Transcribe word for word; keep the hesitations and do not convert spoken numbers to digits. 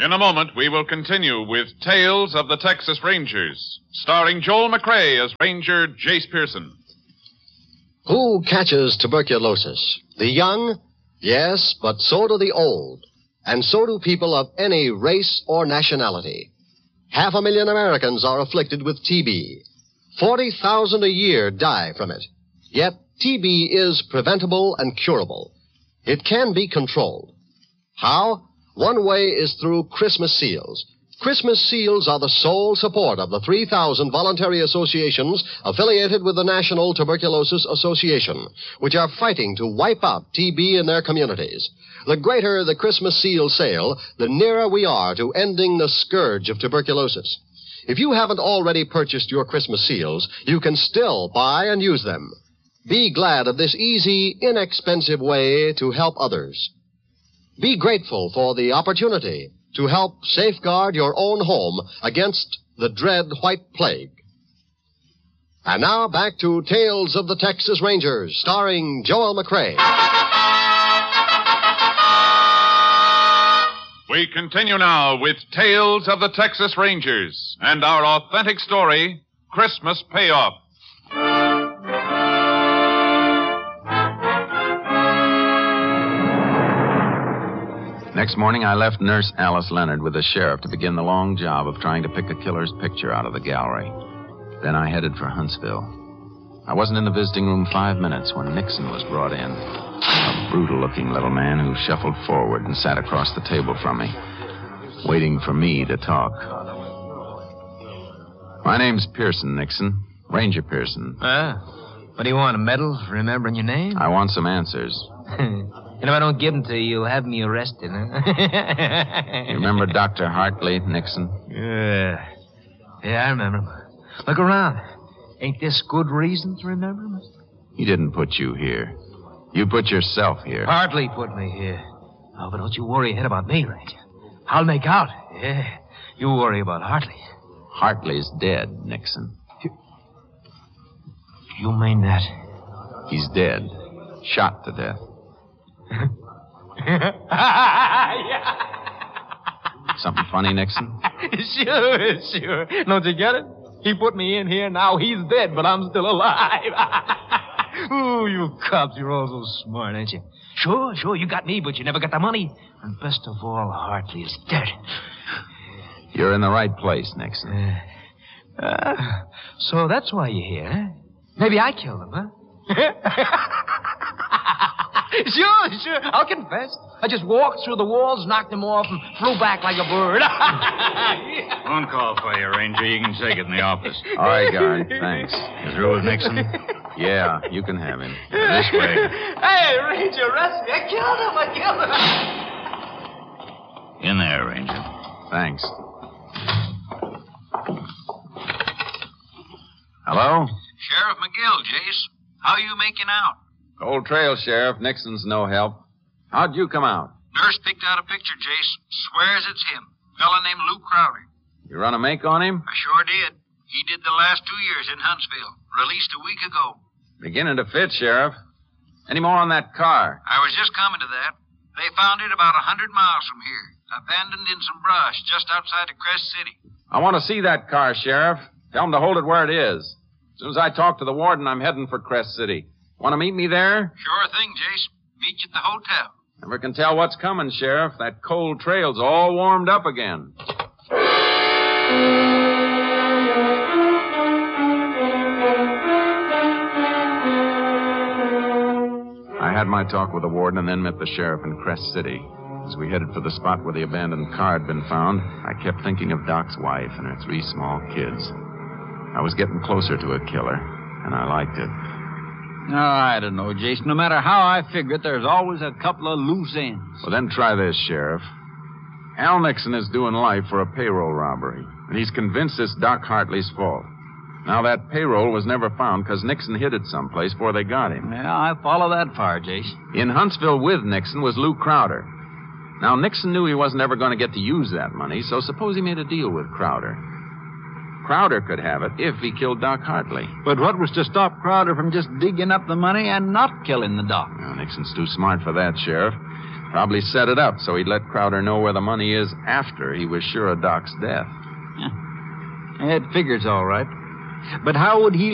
In a moment, we will continue with Tales of the Texas Rangers, starring Joel McCrea as Ranger Jace Pearson. Who catches tuberculosis? The young? Yes, but so do the old. And so do people of any race or nationality. Half a million Americans are afflicted with T B. Forty thousand a year die from it. Yet T B is preventable and curable. It can be controlled. How? One way is through Christmas seals. Christmas seals are the sole support of the three thousand voluntary associations affiliated with the National Tuberculosis Association, which are fighting to wipe out T B in their communities. The greater the Christmas seal sale, the nearer we are to ending the scourge of tuberculosis. If you haven't already purchased your Christmas seals, you can still buy and use them. Be glad of this easy, inexpensive way to help others. Be grateful for the opportunity to help safeguard your own home against the dread white plague. And now back to Tales of the Texas Rangers, starring Joel McCrea. We continue now with Tales of the Texas Rangers and our authentic story, Christmas Payoff. Next morning, I left Nurse Alice Leonard with the sheriff to begin the long job of trying to pick a killer's picture out of the gallery. Then I headed for Huntsville. I wasn't in the visiting room five minutes when Nixon was brought in. A brutal-looking little man who shuffled forward and sat across the table from me, waiting for me to talk. My name's Pearson, Nixon. Ranger Pearson. Ah, what do you want, a medal for remembering your name? I want some answers. And if I don't give them to you, you'll have me arrested, huh? You remember Doctor Hartley, Nixon? Yeah. Yeah, I remember him. Look around. Ain't this good reason to remember him? He didn't put you here. You put yourself here. Hartley put me here. Oh, but don't you worry a head about me, Ranger. I'll make out. Yeah. You worry about Hartley. Hartley's dead, Nixon. You, you mean that? He's dead. Shot to death. Something funny, Nixon? Sure, sure. Don't you get it? He put me in here, now he's dead, but I'm still alive. Ooh, you cops, you're all so smart, ain't you? Sure, sure, you got me, but you never got the money. And best of all, Hartley is dead. You're in the right place, Nixon. Uh, uh, so that's why you're here, huh? Maybe I killed him, huh? Sure, sure. I'll confess. I just walked through the walls, knocked him off, and flew back like a bird. Phone call for you, Ranger. You can take it in the office. All right, guard. Thanks. You through with Nixon? Yeah, you can have him. This way. Hey, Ranger, arrest me. I killed him. I killed him. In there, Ranger. Thanks. Hello? Sheriff McGill, Jace. How you making out? Old trail, Sheriff. Nixon's no help. How'd you come out? Nurse picked out a picture, Jace. Swears it's him. Fella named Lou Crowder. You run a make on him? I sure did. He did the last two years in Huntsville. Released a week ago. Beginning to fit, Sheriff. Any more on that car? I was just coming to that. They found it about a hundred miles from here. Abandoned in some brush just outside of Crest City. I want to see that car, Sheriff. Tell him to hold it where it is. As soon as I talk to the warden, I'm heading for Crest City. Want to meet me there? Sure thing, Jace. Meet you at the hotel. Never can tell what's coming, Sheriff. That cold trail's all warmed up again. I had my talk with the warden and then met the sheriff in Crest City. As we headed for the spot where the abandoned car had been found, I kept thinking of Doc's wife and her three small kids. I was getting closer to a killer, and I liked it. No, I don't know, Jason. No matter how I figure it, there's always a couple of loose ends. Well, then try this, Sheriff. Al Nixon is doing life for a payroll robbery, and he's convinced it's Doc Hartley's fault. Now, that payroll was never found because Nixon hid it someplace before they got him. Yeah, I follow that far, Jason. In Huntsville with Nixon was Lou Crowder. Now, Nixon knew he wasn't ever going to get to use that money, so suppose he made a deal with Crowder. Crowder could have it if he killed Doc Hartley. But what was to stop Crowder from just digging up the money and not killing the doc? Well, Nixon's too smart for that, Sheriff. Probably set it up so he'd let Crowder know where the money is after he was sure of Doc's death. It figures all right. But how would he